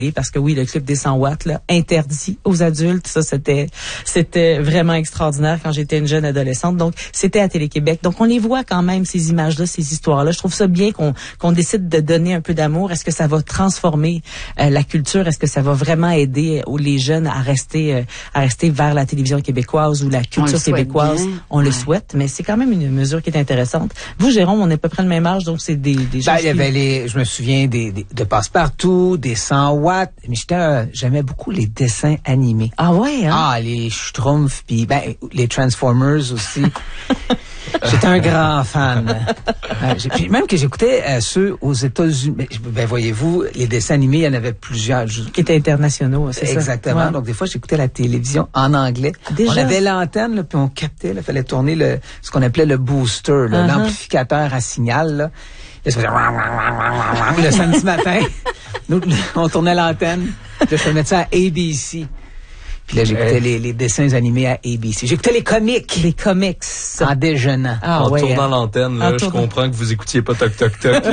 parce que oui, le clip des 100 watts, là, interdit aux adultes, ça c'était vraiment extraordinaire quand j'étais une jeune adolescente. Donc c'était à Télé-Québec. Donc on les voit quand même, ces images-là, ces histoires-là. Je trouve ça bien qu'on décide de donner un peu d'amour. Est-ce que ça va transformer la culture? Est-ce que ça va vraiment aider les jeunes à rester vers la télévision québécoise ou la culture québécoise? On le souhaite, mais c'est quand même une mesure qui est intéressante. Vous, Jérôme, on est à peu près le même âge, donc c'est des gens il y avait je me souviens de Passe-Partout, des 100 watts, mais j'aimais beaucoup les dessins animés. Ah ouais, hein? Ah, les Schtroumpfs, puis les Transformers aussi. J'étais un grand fan. Puis même que j'écoutais ceux aux États-Unis. Voyez-vous, les dessins animés, il y en avait plusieurs. Qui étaient internationaux, c'est ça? Exactement. Ouais. Donc, des fois, j'écoutais la télévision en anglais. Déjà? On avait l'antenne, là, puis on captait, il fallait tourner ce qu'on appelait le booster, là, l'amplificateur à signal, là. Là, ça faisait le samedi matin. Nous, on tournait l'antenne. Là, je faisais ça à ABC. Puis là, j'écoutais les dessins animés à ABC. J'écoutais les comics. Les comics. En déjeunant. En tournant l'antenne, là, je comprends que vous écoutiez pas Toc Toc Toc.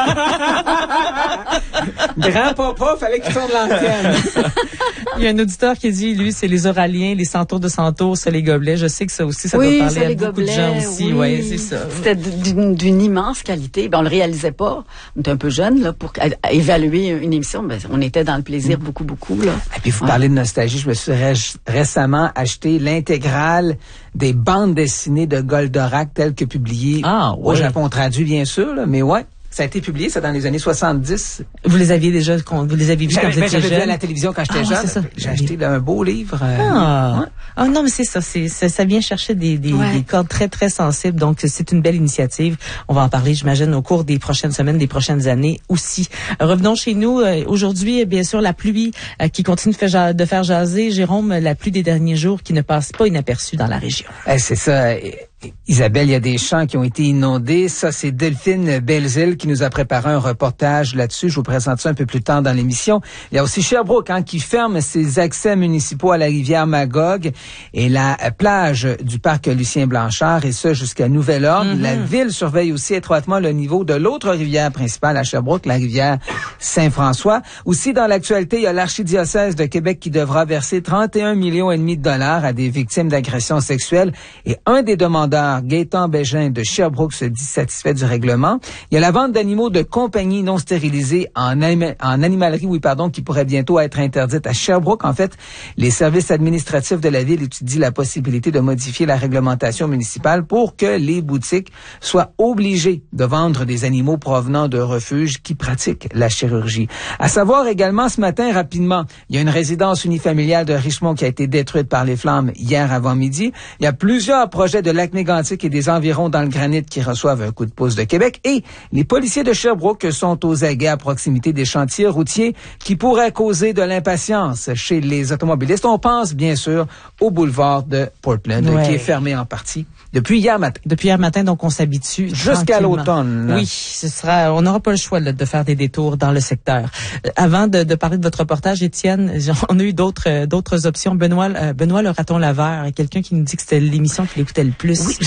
Grand-papa, fallait qu'il tourne l'antenne. Il y a un auditeur qui dit, lui, c'est les Oraliens, les Centaures de Centaures, c'est les gobelets. Je sais que ça aussi, ça doit parler à beaucoup de gens aussi. Oui, c'est ça. C'était d'une immense qualité. On le réalisait pas. On était un peu jeunes, là, pour évaluer une émission. On était dans le plaisir beaucoup, là. Et puis, vous parlez de nostalgie. Je me suis récemment acheté l'intégrale des bandes dessinées de Goldorak telles que publiées au Japon, traduit bien sûr, là, mais ouais. Ça a été publié, ça, dans les années 70. Vous les aviez déjà, vus quand vous étiez jeune? J'avais vu à la télévision quand j'étais jeune. J'ai acheté un beau livre. Non, mais c'est ça. Ça vient chercher des cordes très, très sensibles. Donc, c'est une belle initiative. On va en parler, j'imagine, au cours des prochaines semaines, des prochaines années aussi. Revenons chez nous. Aujourd'hui, bien sûr, la pluie qui continue de faire jaser. Jérôme, la pluie des derniers jours qui ne passe pas inaperçue dans la région. C'est ça. Isabelle, il y a des champs qui ont été inondés. Ça, c'est Delphine Belzile qui nous a préparé un reportage là-dessus. Je vous présente ça un peu plus tard dans l'émission. Il y a aussi Sherbrooke qui ferme ses accès municipaux à la rivière Magog et la plage du parc Lucien-Blanchard, et ça jusqu'à nouvel ordre. La ville surveille aussi étroitement le niveau de l'autre rivière principale à Sherbrooke, la rivière Saint-François. Aussi, dans l'actualité, il y a l'archidiocèse de Québec qui devra verser 31,5 millions de dollars à des victimes d'agressions sexuelles, et un des demandeurs, Gaétan Bégin de Sherbrooke, se dit satisfait du règlement. Il y a la vente d'animaux de compagnie non stérilisés en animalerie, qui pourrait bientôt être interdite à Sherbrooke. En fait, les services administratifs de la ville étudient la possibilité de modifier la réglementation municipale pour que les boutiques soient obligées de vendre des animaux provenant de refuges qui pratiquent la chirurgie. À savoir également ce matin, rapidement, il y a une résidence unifamiliale de Richmond qui a été détruite par les flammes hier avant midi. Il y a plusieurs projets de Lac-Mégantic et des environs dans le granit qui reçoivent un coup de pouce de Québec, et les policiers de Sherbrooke sont aux aguets à proximité des chantiers routiers qui pourraient causer de l'impatience chez les automobilistes. On pense bien sûr au boulevard de Portland qui est fermé en partie depuis hier matin. Depuis hier matin, donc on s'habitue jusqu'à l'automne. Oui, on n'aura pas le choix de faire des détours dans le secteur. Avant de parler de votre reportage, Étienne, on a eu d'autres options. Benoît le raton laveur, quelqu'un qui nous dit que c'était l'émission qu'il écoutait le plus. Oui, il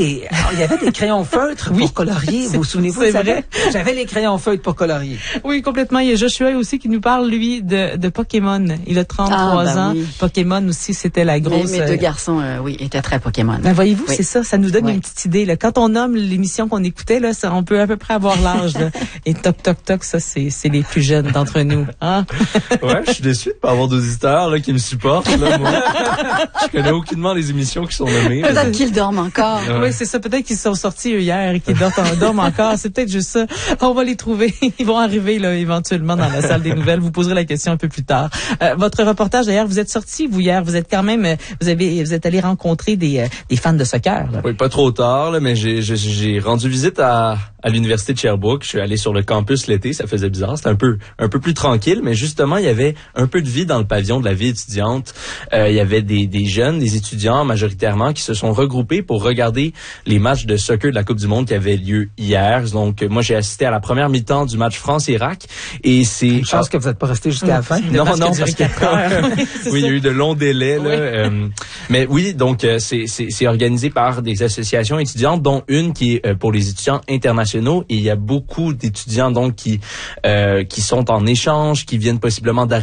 y avait des crayons feutres pour colorier. Vous vous souvenez-vous? C'est vrai. J'avais les crayons feutres pour colorier. Oui, complètement. Il y a Joshua aussi qui nous parle, lui, de Pokémon. Il a 33 ans. Oui. Pokémon aussi, c'était la grosse... Mes deux garçons, étaient très Pokémon. Voyez-vous, c'est ça nous donne une petite idée. Là. Quand on nomme l'émission qu'on écoutait, là, on peut à peu près avoir l'âge. Et Toc Toc Toc, ça, c'est les plus jeunes d'entre nous. Hein? Ouais, je suis déçu de pas avoir d'auditeurs là, qui me supportent. Là, moi. Je connais aucunement les émissions qui sont nommées. Peut-être qu'ils dorment encore. Oui, c'est ça. Peut-être qu'ils sont sortis hier et qu'ils dorment encore. C'est peut-être juste ça. On va les trouver. Ils vont arriver là éventuellement dans la salle des nouvelles. Vous poserez la question un peu plus tard. Votre reportage d'ailleurs, vous êtes sorti vous hier. Vous êtes quand même, vous êtes allé rencontrer des fans de soccer. Là. Oui, pas trop tard là, mais j'ai rendu visite à l'université de Sherbrooke. Je suis allé sur le campus l'été. Ça faisait bizarre. C'était un peu plus tranquille, mais justement il y avait un peu de vie dans le pavillon de la vie étudiante. Il y avait des jeunes, des étudiants majoritairement qui se sont regroupés pour regarder les matchs de soccer de la Coupe du Monde qui avaient lieu hier. Donc moi j'ai assisté à la première mi-temps du match France-Irak et c'est une chance que vous n'êtes pas resté jusqu'à la fin. Non, parce que oui, il y a eu de longs délais là. Mais oui, donc c'est organisé par des associations étudiantes, dont une qui est pour les étudiants internationaux, et il y a beaucoup d'étudiants donc qui sont en échange, qui viennent possiblement d'arriver